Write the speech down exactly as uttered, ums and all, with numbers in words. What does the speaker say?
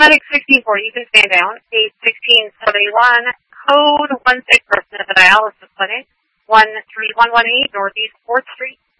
Medic sixteen forty, you can stand down. eight sixteen seventy-one, code one six for the dialysis clinic, one three one one eight Northeast fourth Street.